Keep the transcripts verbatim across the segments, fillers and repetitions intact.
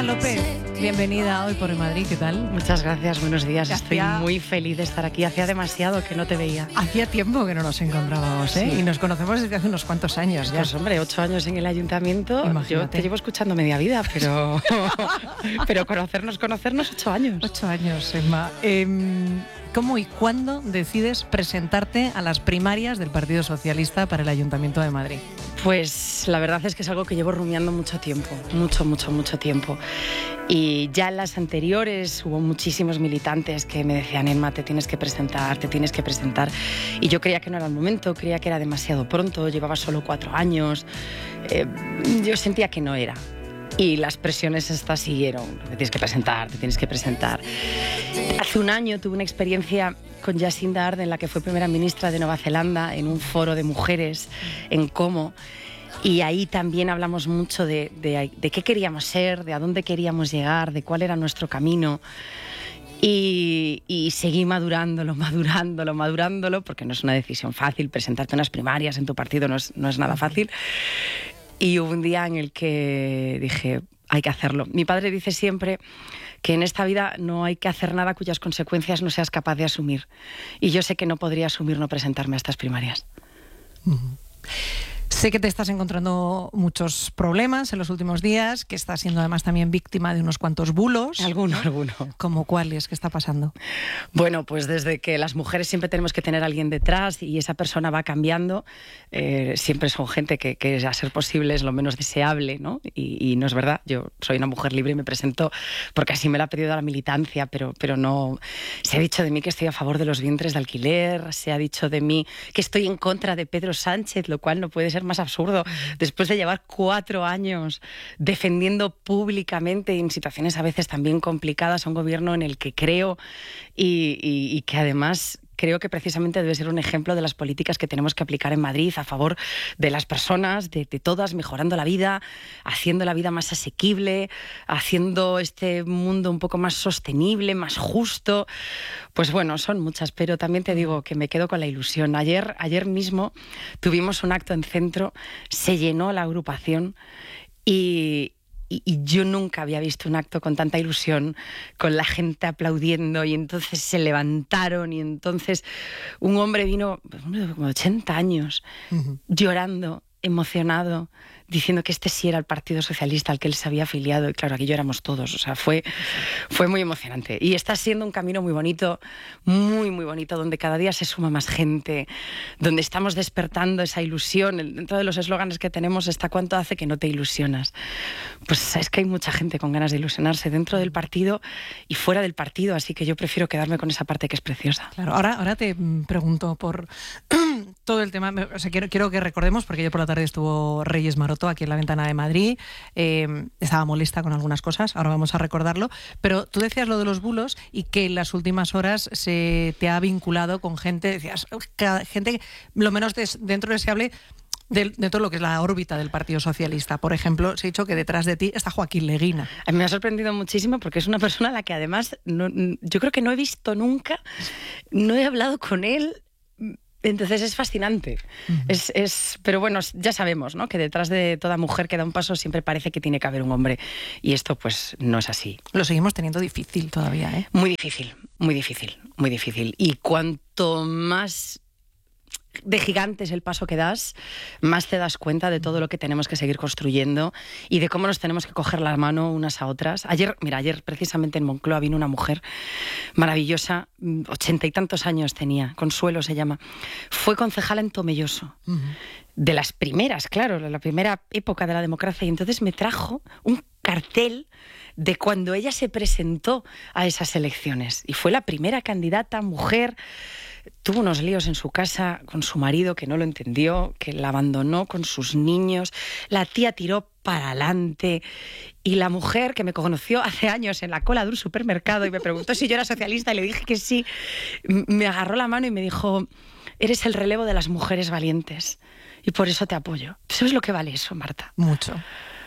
López, bienvenida hoy por el Madrid, ¿qué tal? Muchas gracias, buenos días. Estoy Hacía... muy feliz de estar aquí. Hacía demasiado que no te veía. Hacía tiempo que no nos encontrábamos, ¿eh? Sí. Y nos conocemos desde hace unos cuantos años ya. Pues hombre, ocho años en el ayuntamiento. Imagínate. Yo te llevo escuchando media vida, pero pero conocernos, conocernos ocho años. Ocho años, Emma. Eh, ¿Cómo y cuándo decides presentarte a las primarias del Partido Socialista para el Ayuntamiento de Madrid? Pues la verdad es que es algo que llevo rumiando mucho tiempo, mucho, mucho, mucho tiempo. Y ya en las anteriores hubo muchísimos militantes que me decían: Emma, te tienes que presentar, te tienes que presentar. Y yo creía que no era el momento, creía que era demasiado pronto, llevaba solo cuatro años. Eh, yo sentía que no era. Y las presiones estas siguieron. Te tienes que presentar, te tienes que presentar. Hace un año tuve una experiencia con Jacinda Ardern, la que fue primera ministra de Nueva Zelanda, en un foro de mujeres en Como. Y ahí también hablamos mucho de, de, de qué queríamos ser, de a dónde queríamos llegar, de cuál era nuestro camino. Y, y seguí madurándolo, madurándolo, madurándolo, porque no es una decisión fácil. Presentarte a unas primarias en tu partido no es, no es nada fácil. Y hubo un día en el que dije: hay que hacerlo. Mi padre dice siempre que en esta vida no hay que hacer nada cuyas consecuencias no seas capaz de asumir. Y yo sé que no podría asumir no presentarme a estas primarias. Uh-huh. Sé que te estás encontrando muchos problemas en los últimos días, que estás siendo además también víctima de unos cuantos bulos. Alguno, ¿no? alguno. ¿Cómo cuáles? ¿Qué está pasando? Bueno, pues desde que las mujeres siempre tenemos que tener a alguien detrás y esa persona va cambiando, eh, siempre son gente que, que a ser posible es lo menos deseable, ¿no? Y, y no es verdad. Yo soy una mujer libre y me presento porque así me lo ha pedido la militancia, pero, pero no... Se ha dicho de mí que estoy a favor de los vientres de alquiler, se ha dicho de mí que estoy en contra de Pedro Sánchez, lo cual no puede ser más absurdo, después de llevar cuatro años defendiendo públicamente en situaciones a veces también complicadas a un gobierno en el que creo y, y, y que además creo que precisamente debe ser un ejemplo de las políticas que tenemos que aplicar en Madrid a favor de las personas, de, de todas, mejorando la vida, haciendo la vida más asequible, haciendo este mundo un poco más sostenible, más justo. Pues bueno, son muchas, pero también te digo que me quedo con la ilusión. Ayer, ayer mismo tuvimos un acto en Centro, se llenó la agrupación y... Y yo nunca había visto un acto con tanta ilusión, con la gente aplaudiendo, y entonces se levantaron y entonces un hombre vino, como de ochenta años, uh-huh. llorando, emocionado, diciendo que este sí era el Partido Socialista al que él se había afiliado, y claro, aquello éramos todos, o sea, fue, fue muy emocionante. Y está siendo un camino muy bonito, muy, muy bonito, donde cada día se suma más gente, donde estamos despertando esa ilusión. Dentro de los eslóganes que tenemos está: ¿cuánto hace que no te ilusionas? Pues es que hay mucha gente con ganas de ilusionarse dentro del partido y fuera del partido, así que yo prefiero quedarme con esa parte que es preciosa. Claro, ahora, ahora te pregunto por todo el tema, o sea, quiero, quiero que recordemos, porque ayer por la tarde estuvo Reyes Maroto aquí en la Ventana de Madrid, eh, estaba molesta con algunas cosas, ahora vamos a recordarlo, pero tú decías lo de los bulos y que en las últimas horas se te ha vinculado con gente, decías, gente lo menos des, dentro deseable de, de todo lo que es la órbita del Partido Socialista. Por ejemplo, se ha dicho que detrás de ti está Joaquín Leguina. A mí me ha sorprendido muchísimo porque es una persona a la que además no, yo creo que no he visto nunca, no he hablado con él. Entonces es fascinante. Uh-huh. es, es, pero bueno, ya sabemos, ¿no?, que detrás de toda mujer que da un paso siempre parece que tiene que haber un hombre. Y esto pues no es así. Lo seguimos teniendo difícil todavía, ¿eh? Muy difícil, muy difícil, muy difícil. Y cuanto más de gigante es el paso que das, más te das cuenta de todo lo que tenemos que seguir construyendo y de cómo nos tenemos que coger la mano unas a otras. Ayer, mira, ayer precisamente en Moncloa vino una mujer maravillosa, ochenta y tantos años tenía, Consuelo se llama, fue concejala en Tomelloso, uh-huh. de las primeras, claro, la primera época de la democracia, y entonces me trajo un cartel de cuando ella se presentó a esas elecciones y fue la primera candidata mujer. Tuvo unos líos en su casa con su marido que no lo entendió, que la abandonó con sus niños, la tía tiró para adelante y la mujer que me conoció hace años en la cola de un supermercado y me preguntó si yo era socialista y le dije que sí, me agarró la mano y me dijo: eres el relevo de las mujeres valientes y por eso te apoyo. ¿Sabes lo que vale eso, Marta? Mucho.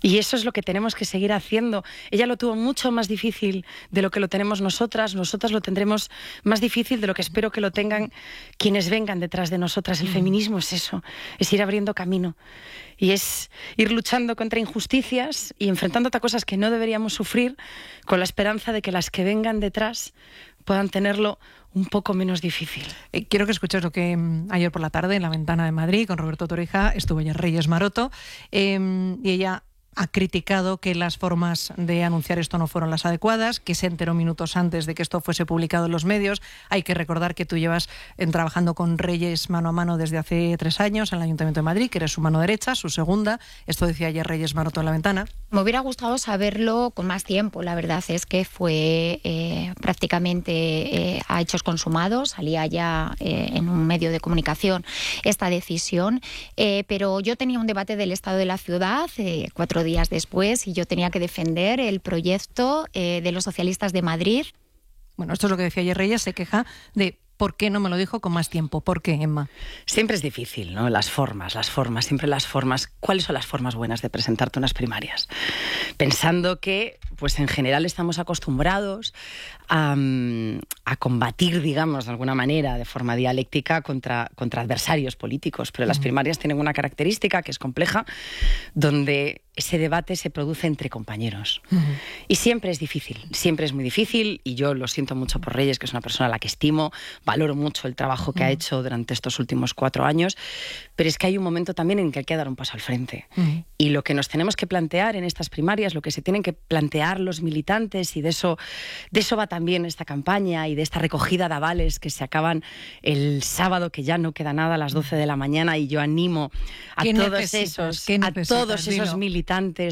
Y eso es lo que tenemos que seguir haciendo. Ella lo tuvo mucho más difícil de lo que lo tenemos nosotras. Nosotras lo tendremos más difícil de lo que espero que lo tengan quienes vengan detrás de nosotras. El feminismo es eso, es ir abriendo camino. Y es ir luchando contra injusticias y enfrentándote a cosas que no deberíamos sufrir con la esperanza de que las que vengan detrás puedan tenerlo un poco menos difícil. Eh, quiero que escuches lo que mm, ayer por la tarde en La Ventana de Madrid con Roberto Torija estuvo ella Reyes Maroto eh, y ella ha criticado que las formas de anunciar esto no fueron las adecuadas, que se enteró minutos antes de que esto fuese publicado en los medios. Hay que recordar que tú llevas en, trabajando con Reyes mano a mano desde hace tres años en el Ayuntamiento de Madrid, que eres su mano derecha, su segunda. Esto decía ayer Reyes Maroto en La Ventana. Me hubiera gustado saberlo con más tiempo. La verdad es que fue eh, prácticamente eh, a hechos consumados. Salía ya eh, en un medio de comunicación esta decisión. Eh, pero yo tenía un debate del estado de la ciudad eh, cuatro días después y yo tenía que defender el proyecto eh, de los socialistas de Madrid. Bueno, esto es lo que decía ayer Reyes, se queja de ¿por qué no me lo dijo con más tiempo? ¿Por qué, Emma? Siempre es difícil, ¿no? Las formas, las formas, siempre las formas. ¿Cuáles son las formas buenas de presentarte unas primarias? Pensando que, pues en general estamos acostumbrados a, a combatir, digamos, de alguna manera, de forma dialéctica, contra, contra adversarios políticos. Pero las primarias tienen una característica que es compleja, donde ese debate se produce entre compañeros. Uh-huh. Y siempre es difícil, siempre es muy difícil, y yo lo siento mucho por Reyes, que es una persona a la que estimo, valoro mucho el trabajo que uh-huh. ha hecho durante estos últimos cuatro años, pero es que hay un momento también en que hay que dar un paso al frente. Uh-huh. Y lo que nos tenemos que plantear en estas primarias, lo que se tienen que plantear los militantes, y de eso, de eso va también esta campaña y de esta recogida de avales que se acaban el sábado, que ya no queda nada, a las doce de la mañana, y yo animo a todos esos, a todos esos militantes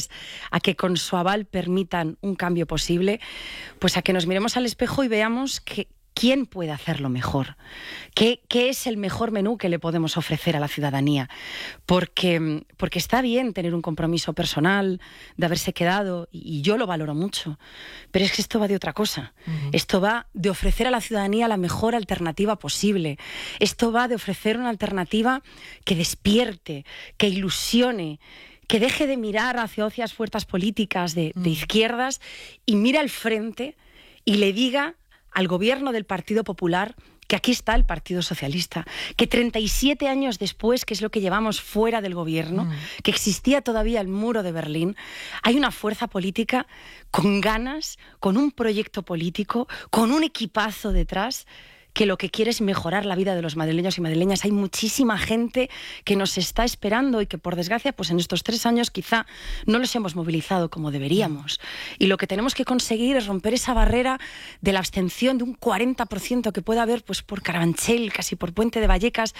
a que con su aval permitan un cambio posible, pues a que nos miremos al espejo y veamos que quién puede hacerlo mejor, qué, qué es el mejor menú que le podemos ofrecer a la ciudadanía, porque, porque está bien tener un compromiso personal de haberse quedado, y yo lo valoro mucho, pero es que esto va de otra cosa. Uh-huh. Esto va de ofrecer a la ciudadanía la mejor alternativa posible. Esto va de ofrecer una alternativa que despierte, que ilusione, que deje de mirar hacia otras fuerzas políticas de, de izquierdas y mire al frente y le diga al gobierno del Partido Popular que aquí está el Partido Socialista, que treinta y siete años después, que es lo que llevamos fuera del gobierno, mm. que existía todavía el muro de Berlín, hay una fuerza política con ganas, con un proyecto político, con un equipazo detrás, que lo que quiere es mejorar la vida de los madrileños y madrileñas. Hay muchísima gente que nos está esperando y que, por desgracia, pues en estos tres años quizá no los hemos movilizado como deberíamos. Y lo que tenemos que conseguir es romper esa barrera de la abstención de un cuarenta por ciento que puede haber pues por Carabanchel, casi por Puente de Vallecas,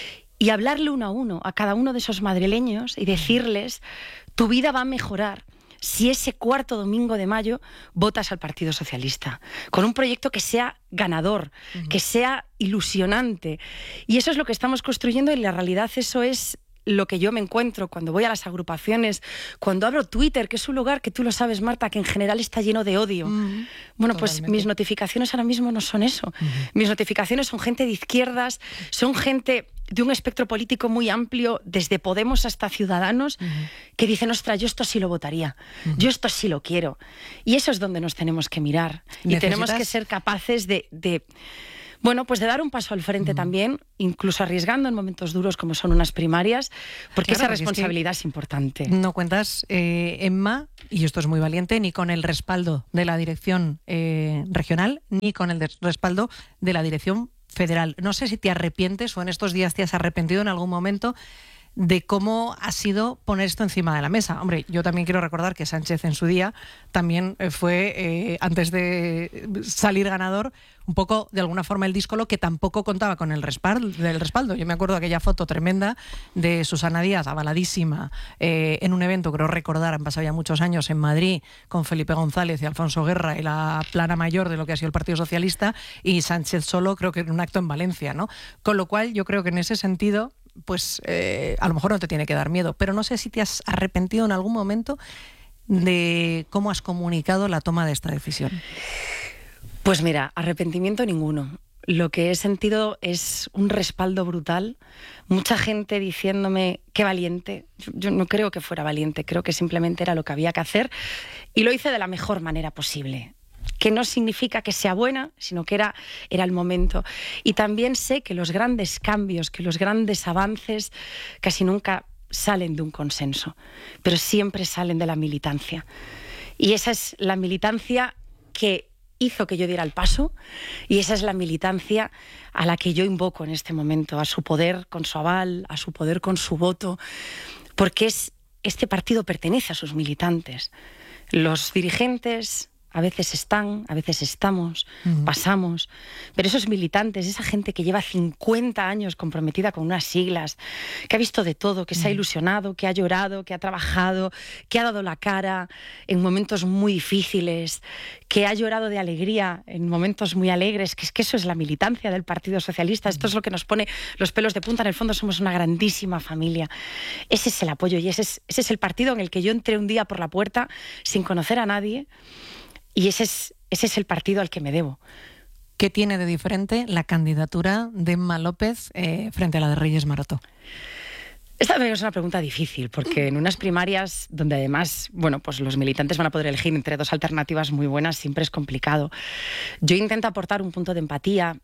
y hablarle uno a uno a cada uno de esos madrileños y decirles: tu vida va a mejorar si ese cuarto domingo de mayo votas al Partido Socialista, con un proyecto que sea ganador, uh-huh. que sea ilusionante. Y eso es lo que estamos construyendo, y la realidad eso es lo que yo me encuentro cuando voy a las agrupaciones, cuando abro Twitter, que es un lugar que tú lo sabes, Marta, que en general está lleno de odio. Uh-huh. Bueno, pues Totalmente. Mis notificaciones ahora mismo no son eso. Uh-huh. Mis notificaciones son gente de izquierdas, son gente de un espectro político muy amplio, desde Podemos hasta Ciudadanos, uh-huh. que dicen: ostras, yo esto sí lo votaría, uh-huh. yo esto sí lo quiero. Y eso es donde nos tenemos que mirar. ¿Necesitas? Y tenemos que ser capaces de... de Bueno, pues de dar un paso al frente mm. también, incluso arriesgando en momentos duros como son unas primarias, porque claro, esa responsabilidad es, que es importante. No cuentas, eh, Emma, y esto es muy valiente, ni con el respaldo de la dirección eh, regional, ni con el de respaldo de la dirección federal. No sé si te arrepientes o en estos días te has arrepentido en algún momento de cómo ha sido poner esto encima de la mesa. Hombre, yo también quiero recordar que Sánchez en su día también fue, eh, antes de salir ganador, un poco, de alguna forma, el díscolo, que tampoco contaba con el respaldo. Del respaldo. Yo me acuerdo de aquella foto tremenda de Susana Díaz, avaladísima, eh, en un evento, creo recordar, han pasado ya muchos años, en Madrid, con Felipe González y Alfonso Guerra, y la plana mayor de lo que ha sido el Partido Socialista, y Sánchez solo, creo que en un acto en Valencia, ¿no? Con lo cual, yo creo que en ese sentido, pues eh, a lo mejor no te tiene que dar miedo, pero no sé si te has arrepentido en algún momento de cómo has comunicado la toma de esta decisión. Pues mira, arrepentimiento ninguno. lo que he sentido es un respaldo brutal. Mucha gente diciéndome, qué valiente. Yo, yo no creo que fuera valiente, creo que simplemente era lo que había que hacer y lo hice de la mejor manera posible. Que no significa que sea buena, sino que era, era el momento. Y también sé que los grandes cambios, que los grandes avances casi nunca salen de un consenso, pero siempre salen de la militancia. Y esa es la militancia que hizo que yo diera el paso y esa es la militancia a la que yo invoco en este momento, a su poder con su aval, a su poder con su voto, porque es, este partido pertenece a sus militantes. Los dirigentes a veces están, a veces estamos, uh-huh. pasamos, pero esos militantes, esa gente que lleva cincuenta años comprometida con unas siglas, que ha visto de todo, que uh-huh. se ha ilusionado, que ha llorado, que ha trabajado, que ha dado la cara en momentos muy difíciles, que ha llorado de alegría en momentos muy alegres, que es que eso es la militancia del Partido Socialista, esto es lo que nos pone los pelos de punta, en el fondo somos una grandísima familia. Ese es el apoyo y ese es, ese es el partido en el que yo entré un día por la puerta sin conocer a nadie. Y ese es, ese es el partido al que me debo. ¿Qué tiene de diferente la candidatura de Emma López eh, frente a la de Reyes Maroto? Esta es una pregunta difícil, porque en unas primarias donde además, bueno, pues los militantes van a poder elegir entre dos alternativas muy buenas, siempre es complicado. Yo intento aportar un punto de empatía,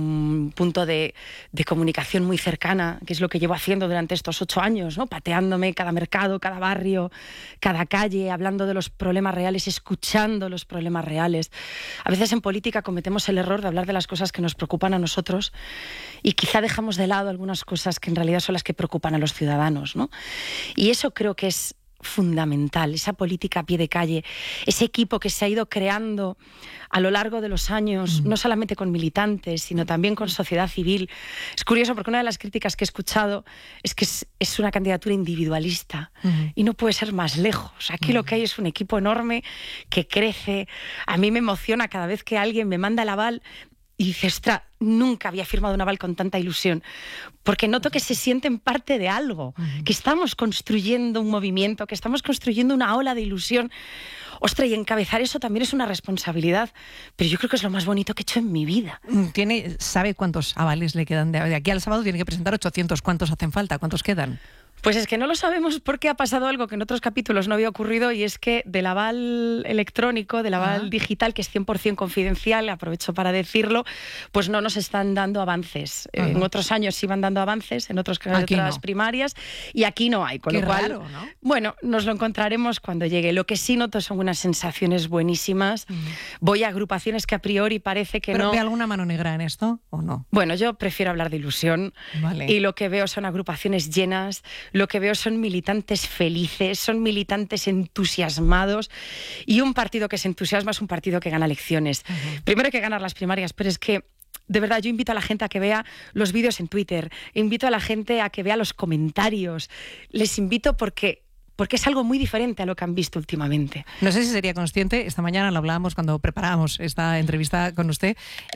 un punto de, de comunicación muy cercana, que es lo que llevo haciendo durante estos ocho años, ¿no? Pateándome cada mercado, cada barrio, cada calle, hablando de los problemas reales, escuchando los problemas reales. A veces en política cometemos el error de hablar de las cosas que nos preocupan a nosotros y quizá dejamos de lado algunas cosas que en realidad son las que preocupan a los ciudadanos, ¿no? Y eso creo que es fundamental, esa política a pie de calle, ese equipo que se ha ido creando a lo largo de los años, mm. no solamente con militantes, sino también con sociedad civil. Es curioso porque una de las críticas que he escuchado es que es, es una candidatura individualista mm. y no puede ser más lejos. Aquí mm. lo que hay es un equipo enorme que crece. A mí me emociona cada vez que alguien me manda el aval y dice, ostras, nunca había firmado un aval con tanta ilusión, porque noto que se sienten parte de algo, uh-huh. que estamos construyendo un movimiento, que estamos construyendo una ola de ilusión. Ostras, y encabezar eso también es una responsabilidad, pero yo creo que es lo más bonito que he hecho en mi vida. ¿Tiene, ¿Sabe cuántos avales le quedan? De aquí al sábado tiene que presentar ochocientos. ¿Cuántos hacen falta? ¿Cuántos quedan? Pues es que no lo sabemos porque ha pasado algo que en otros capítulos no había ocurrido y es que del aval electrónico, del aval ah. digital, que es cien por ciento confidencial, aprovecho para decirlo, pues no nos están dando avances. Uh-huh. En otros años sí van dando avances, en otros, otras no. primarias, y aquí no hay. Con Qué lo cual, raro, ¿no? Bueno, nos lo encontraremos cuando llegue. Lo que sí noto son unas sensaciones buenísimas. Uh-huh. Voy a agrupaciones que a priori parece que ¿Pero no... ve alguna mano negra en esto o no? Bueno, yo prefiero hablar de ilusión. Vale. Y lo que veo son agrupaciones llenas. Lo que veo son militantes felices, son militantes entusiasmados y un partido que se entusiasma es un partido que gana elecciones. Uh-huh. Primero hay que ganar las primarias, pero es que de verdad yo invito a la gente a que vea los vídeos en Twitter, invito a la gente a que vea los comentarios, les invito porque... porque es algo muy diferente a lo que han visto últimamente. No sé si sería consciente, esta mañana lo hablábamos cuando preparábamos esta entrevista con usted,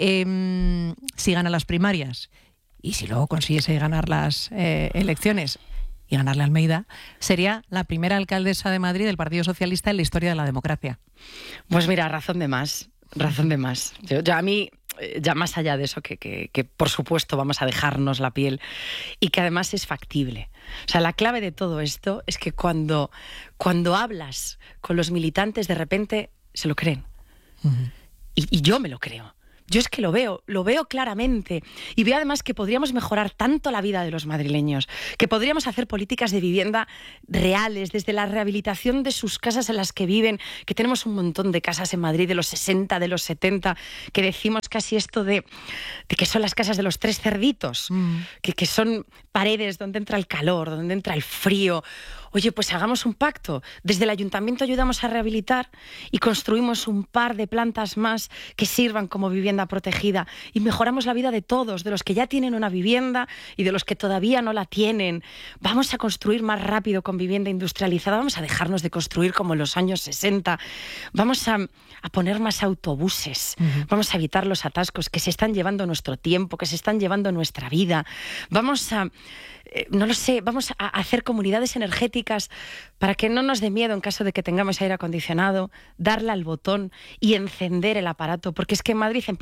eh, si gana las primarias y si luego consiguiese ganar las eh, elecciones y ganarle a Almeida, sería la primera alcaldesa de Madrid del Partido Socialista en la historia de la democracia. Pues mira, razón de más, razón de más. Yo, yo a mí, ya más allá de eso, que, que, que por supuesto vamos a dejarnos la piel y que además es factible. O sea, la clave de todo esto es que cuando, cuando hablas con los militantes, de repente se lo creen. Uh-huh. Y, y yo me lo creo. Yo es que lo veo, lo veo claramente y veo además que podríamos mejorar tanto la vida de los madrileños, que podríamos hacer políticas de vivienda reales, desde la rehabilitación de sus casas en las que viven, que tenemos un montón de casas en Madrid de los sesenta, de los setenta, que decimos casi esto de, de que son las casas de los tres cerditos, mm. que, que son paredes donde entra el calor, donde entra el frío. Oye, pues hagamos un pacto. Desde el ayuntamiento ayudamos a rehabilitar y construimos un par de plantas más que sirvan como vivienda protegida y mejoramos la vida de todos, de los que ya tienen una vivienda y de los que todavía no la tienen. Vamos a construir más rápido con vivienda industrializada, vamos a dejarnos de construir como en los años sesenta, vamos a, a poner más autobuses, uh-huh. vamos a evitar los atascos que se están llevando nuestro tiempo, que se están llevando nuestra vida, vamos a... no lo sé, vamos a hacer comunidades energéticas para que no nos dé miedo en caso de que tengamos aire acondicionado, darle al botón y encender el aparato, porque es que en Madrid empieza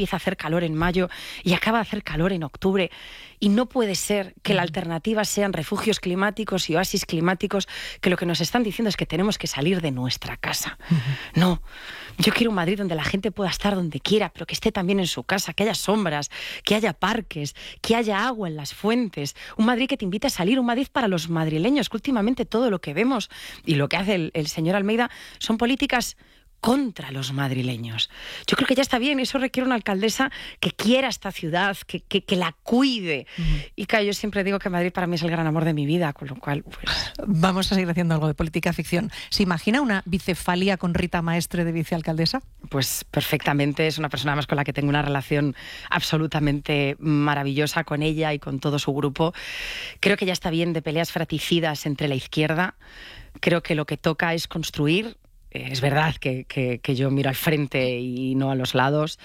empieza a hacer calor en mayo y acaba de hacer calor en octubre. Y no puede ser que la alternativa sean refugios climáticos y oasis climáticos, que lo que nos están diciendo es que tenemos que salir de nuestra casa. Uh-huh. No, yo quiero un Madrid donde la gente pueda estar donde quiera, pero que esté también en su casa, que haya sombras, que haya parques, que haya agua en las fuentes. Un Madrid que te invite a salir, un Madrid para los madrileños, que últimamente todo lo que vemos y lo que hace el, el señor Almeida son políticas contra los madrileños. Yo creo que ya está bien, eso requiere una alcaldesa que quiera esta ciudad, que, que, que la cuide. Uh-huh. Y claro, yo siempre digo que Madrid para mí es el gran amor de mi vida, con lo cual, pues... Vamos a seguir haciendo algo de política ficción. ¿Se imagina una bicefalia con Rita Maestre de vicealcaldesa? Pues perfectamente, es una persona más con la que tengo una relación absolutamente maravillosa con ella y con todo su grupo. Creo que ya está bien de peleas fratricidas entre la izquierda. Creo que lo que toca es construir. Es verdad que, que, que yo miro al frente y no a los lados.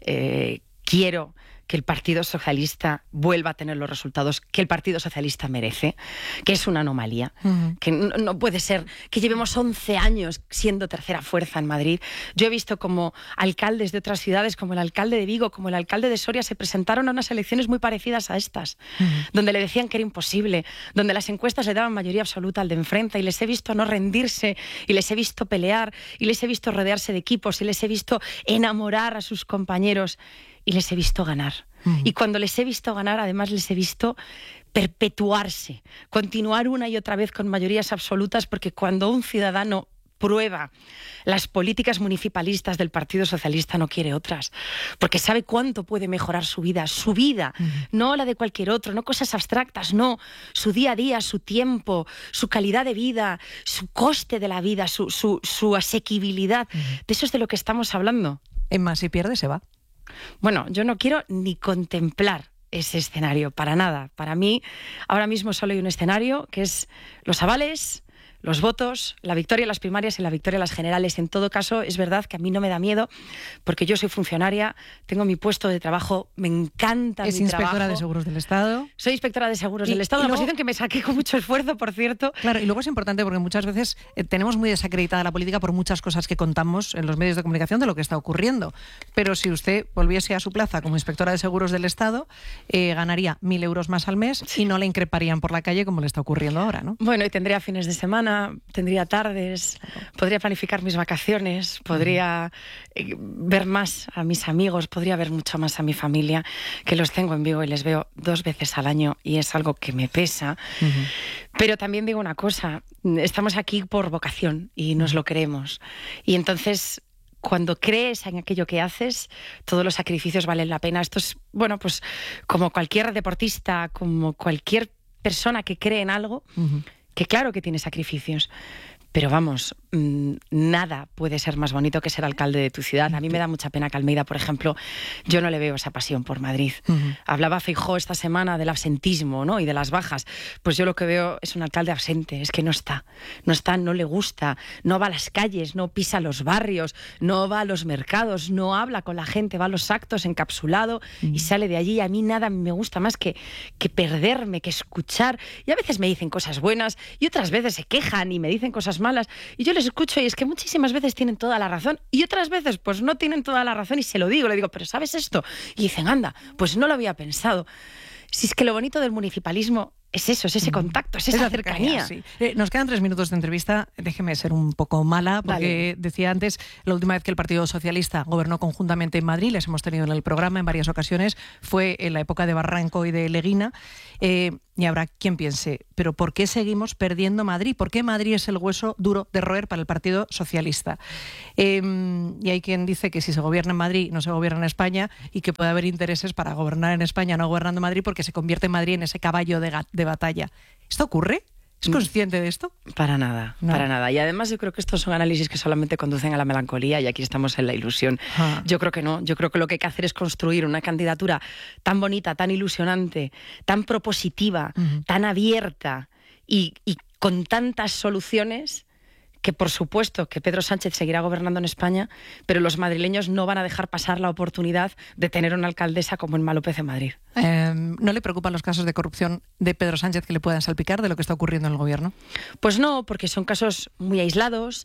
Eh, quiero que el Partido Socialista vuelva a tener los resultados que el Partido Socialista merece, que es una anomalía, uh-huh. que no, no puede ser que llevemos once años siendo tercera fuerza en Madrid. Yo he visto como alcaldes de otras ciudades, como el alcalde de Vigo, como el alcalde de Soria, se presentaron a unas elecciones muy parecidas a estas, uh-huh. donde le decían que era imposible, donde las encuestas le daban mayoría absoluta al de enfrente, y les he visto no rendirse, y les he visto pelear, y les he visto rodearse de equipos, y les he visto enamorar a sus compañeros, y les he visto ganar. Uh-huh. Y cuando les he visto ganar, además les he visto perpetuarse, continuar una y otra vez con mayorías absolutas, porque cuando un ciudadano prueba las políticas municipalistas del Partido Socialista no quiere otras, porque sabe cuánto puede mejorar su vida, su vida, uh-huh. no la de cualquier otro, no cosas abstractas, no, su día a día, su tiempo, su calidad de vida, su coste de la vida, su, su, su asequibilidad. Uh-huh. De eso es de lo que estamos hablando. Emma, si pierde, se va. Bueno, yo no quiero ni contemplar ese escenario, para nada. Para mí, ahora mismo solo hay un escenario, que es los avales, los votos, la victoria en las primarias y la victoria en las generales. En todo caso, es verdad que a mí no me da miedo, porque yo soy funcionaria, tengo mi puesto de trabajo, me encanta mi trabajo. Es inspectora de Seguros del Estado. Soy inspectora de Seguros y, del Estado, y una luego, posición que me saqué con mucho esfuerzo, por cierto. Claro, y luego es importante porque muchas veces eh, tenemos muy desacreditada la política por muchas cosas que contamos en los medios de comunicación de lo que está ocurriendo. Pero si usted volviese a su plaza como inspectora de Seguros del Estado, eh, ganaría mil euros más al mes y no le increparían por la calle como le está ocurriendo ahora, ¿no? Bueno, y tendría fines de semana, tendría tardes, podría planificar mis vacaciones, podría eh, ver más a mis amigos, podría ver mucho más a mi familia, que los tengo en Vigo y les veo dos veces al año y es algo que me pesa. Uh-huh. Pero también digo una cosa, estamos aquí por vocación y nos lo queremos. Y entonces, cuando crees en aquello que haces, todos los sacrificios valen la pena. Esto es, bueno, pues como cualquier deportista, como cualquier persona que cree en algo, uh-huh. que claro que tiene sacrificios. Pero vamos, mmm, nada puede ser más bonito que ser alcalde de tu ciudad. A mí me da mucha pena que Almeida, por ejemplo, yo no le veo esa pasión por Madrid. Uh-huh. Hablaba Feijóo esta semana del absentismo, ¿no? Y de las bajas. Pues yo lo que veo es un alcalde ausente, es que no está. No está, no le gusta, no va a las calles, no pisa los barrios, no va a los mercados, no habla con la gente, va a los actos encapsulado uh-huh. y sale de allí. A mí nada me gusta más que, que perderme, que escuchar. Y a veces me dicen cosas buenas y otras veces se quejan y me dicen cosas malas, y yo les escucho y es que muchísimas veces tienen toda la razón y otras veces pues no tienen toda la razón y se lo digo, le digo, pero ¿sabes esto? Y dicen, anda, pues no lo había pensado. Si es que lo bonito del municipalismo es eso, es ese contacto, es esa cercanía. cercanía sí. eh, nos quedan tres minutos de entrevista. Déjeme ser un poco mala, porque Dale. decía antes, la última vez que el Partido Socialista gobernó conjuntamente en Madrid, les hemos tenido en el programa en varias ocasiones, fue en la época de Barranco y de Leguina. Eh, y habrá quien piense, ¿pero por qué seguimos perdiendo Madrid? ¿Por qué Madrid es el hueso duro de roer para el Partido Socialista? Eh, y hay quien dice que si se gobierna en Madrid, no se gobierna en España, y que puede haber intereses para gobernar en España no gobernando en Madrid, porque se convierte en Madrid en ese caballo de, de batalla. ¿Esto ocurre? ¿Es consciente de esto? Para nada, no. para nada. Y además yo creo que estos son análisis que solamente conducen a la melancolía y aquí estamos en la ilusión. Ah. Yo creo que no. Yo creo que lo que hay que hacer es construir una candidatura tan bonita, tan ilusionante, tan propositiva, uh-huh. tan abierta y, y con tantas soluciones, que por supuesto que Pedro Sánchez seguirá gobernando en España, pero los madrileños no van a dejar pasar la oportunidad de tener una alcaldesa como Emma López en Madrid. Eh, ¿No le preocupan los casos de corrupción de Pedro Sánchez que le puedan salpicar de lo que está ocurriendo en el gobierno? Pues no, porque son casos muy aislados,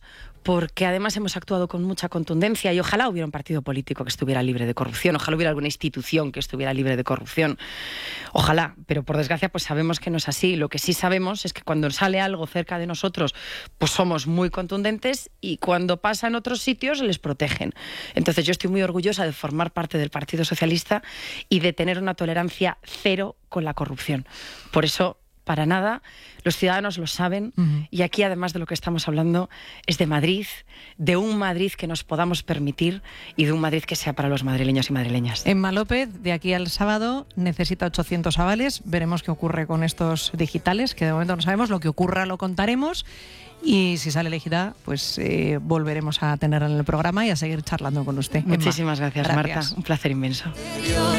porque además hemos actuado con mucha contundencia y ojalá hubiera un partido político que estuviera libre de corrupción, ojalá hubiera alguna institución que estuviera libre de corrupción, ojalá, pero por desgracia pues sabemos que no es así. Lo que sí sabemos es que cuando sale algo cerca de nosotros pues somos muy contundentes y cuando pasa en otros sitios les protegen. Entonces yo estoy muy orgullosa de formar parte del Partido Socialista y de tener una tolerancia cero con la corrupción. Por eso, para nada, los ciudadanos lo saben, uh-huh. y aquí, además de lo que estamos hablando, es de Madrid, de un Madrid que nos podamos permitir y de un Madrid que sea para los madrileños y madrileñas. Emma López, de aquí al sábado, necesita ochocientos avales. Veremos qué ocurre con estos digitales, que de momento no sabemos. Lo que ocurra lo contaremos. Y si sale elegida, pues eh, volveremos a tenerla en el programa y a seguir charlando con usted. Muchísimas gracias, gracias, Marta. Un placer inmenso.